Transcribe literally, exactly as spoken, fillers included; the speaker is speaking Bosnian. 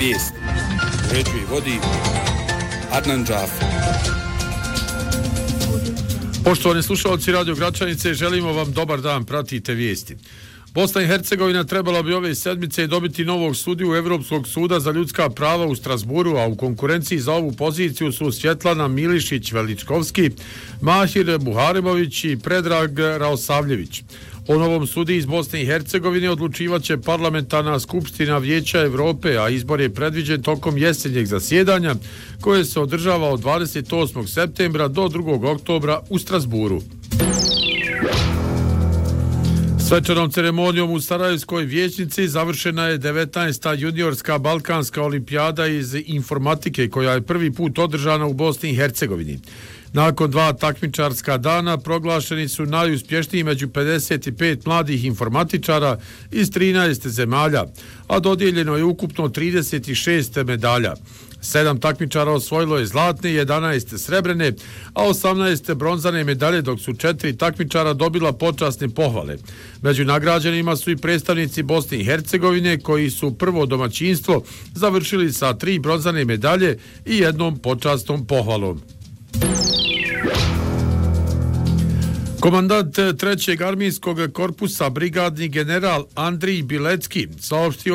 Vijesti. Uređuje i vodi Adnan Džafer. Poštovani slušalci Radio Gračanice, želimo vam dobar dan, pratite vijesti. Bosna i Hercegovina trebala bi ove sedmice dobiti novog sudiju Evropskog suda za ljudska prava u Strasburu, a u konkurenciji za ovu poziciju su Svjetlana Milišić-Veličkovski, Mahir Buharemović i Predrag Raosavljević. O novom sudiji iz Bosne i Hercegovine odlučivaće parlamentarna skupština Vijeća Evrope, a izbor je predviđen tokom jesenjeg zasjedanja koje se održava od dvadeset osmog septembra do drugog oktobra u Strasburu. Svečanom ceremonijom u Sarajevskoj vijećnici završena je devetnaesta juniorska balkanska olimpijada iz informatike koja je prvi put održana u Bosni i Hercegovini. Nakon dva takmičarska dana proglašeni su najuspješniji među pedeset pet mladih informatičara iz trinaest zemalja, a dodijeljeno je ukupno trideset šest medalja. Sedam takmičara osvojilo je zlatne, jedanaest srebrne, a osamnaest bronzane medalje, dok su četiri takmičara dobila počasne pohvale. Među nagrađenima su i predstavnici Bosne i Hercegovine, koji su prvo domaćinstvo završili sa tri bronzane medalje i jednom počasnom pohvalom. Komandant trećeg armijskog korpusa, brigadni general Andrij Bilecki, saopštio